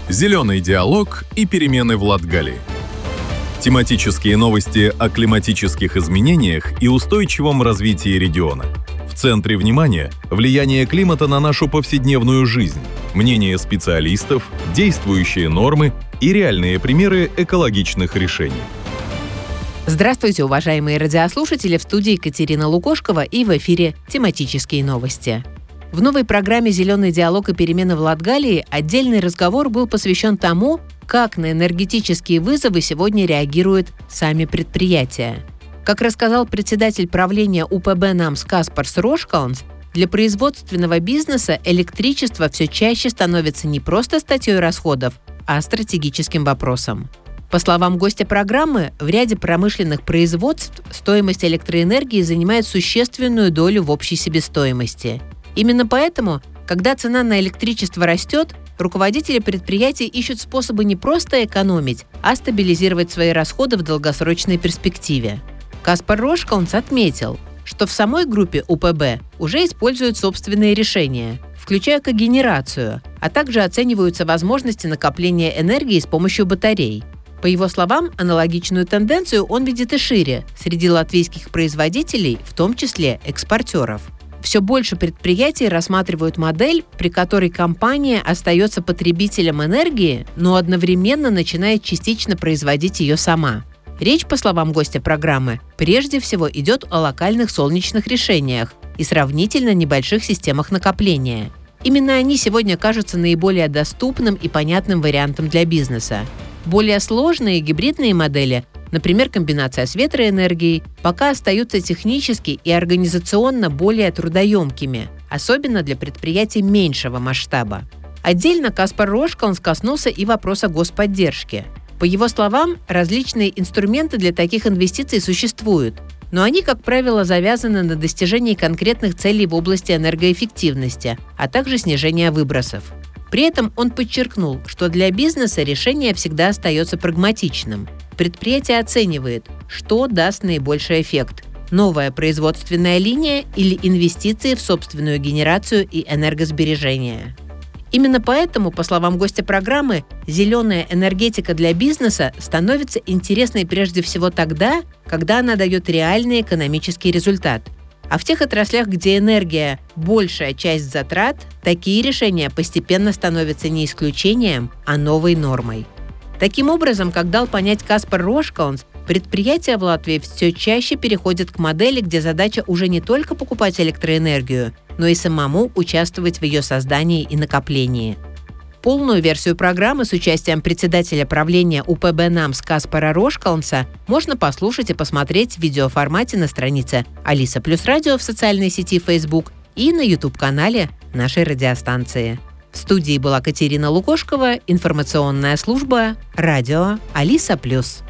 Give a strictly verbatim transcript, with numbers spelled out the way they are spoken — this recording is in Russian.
Зеленый диалог и перемены в Латгалии. Тематические новости о климатических изменениях и устойчивом развитии региона. В центре внимания – влияние климата на нашу повседневную жизнь, мнения специалистов, действующие нормы и реальные примеры экологичных решений. Здравствуйте, уважаемые радиослушатели! В студии Екатерина Лукошкова и в эфире тематические новости. В новой программе «Зеленый диалог и перемены в Латгалии» отдельный разговор был посвящен тому, как на энергетические вызовы сегодня реагируют сами предприятия. Как рассказал председатель правления УПБ НАМС Каспарс Рошкалнс, для производственного бизнеса электричество все чаще становится не просто статьей расходов, а стратегическим вопросом. По словам гостя программы, в ряде промышленных производств стоимость электроэнергии занимает существенную долю в общей себестоимости. Именно поэтому, когда цена на электричество растет, руководители предприятий ищут способы не просто экономить, а стабилизировать свои расходы в долгосрочной перспективе. Каспар Рошкалнс отметил, что в самой группе УПБ уже используют собственные решения, включая когенерацию, а также оцениваются возможности накопления энергии с помощью батарей. По его словам, аналогичную тенденцию он видит и шире, среди латвийских производителей, в том числе экспортеров. Все больше предприятий рассматривают модель, при которой компания остается потребителем энергии, но одновременно начинает частично производить ее сама. Речь, по словам гостя программы, прежде всего идет о локальных солнечных решениях и сравнительно небольших системах накопления. Именно они сегодня кажутся наиболее доступным и понятным вариантом для бизнеса. Более сложные гибридные модели, например, комбинация с ветроэнергией, пока остаются технически и организационно более трудоемкими, особенно для предприятий меньшего масштаба. Отдельно Каспар Рошкалнс коснулся и вопроса господдержки. По его словам, различные инструменты для таких инвестиций существуют, но они, как правило, завязаны на достижении конкретных целей в области энергоэффективности, а также снижения выбросов. При этом он подчеркнул, что для бизнеса решение всегда остается прагматичным. Предприятие оценивает, что даст наибольший эффект – новая производственная линия или инвестиции в собственную генерацию и энергосбережение. Именно поэтому, по словам гостя программы, зеленая энергетика для бизнеса становится интересной прежде всего тогда, когда она дает реальный экономический результат. А в тех отраслях, где энергия – большая часть затрат, такие решения постепенно становятся не исключением, а новой нормой. Таким образом, как дал понять Каспар Рошкалнс, предприятия в Латвии все чаще переходят к модели, где задача уже не только покупать электроэнергию, но и самому участвовать в ее создании и накоплении. Полную версию программы с участием председателя правления УПБ НАМС Каспара Рошкалнса можно послушать и посмотреть в видеоформате на странице Алиса Плюс Радио в социальной сети Facebook и на YouTube-канале нашей радиостанции. В студии была Екатерина Лукошкова, информационная служба «Радио Алиса Плюс».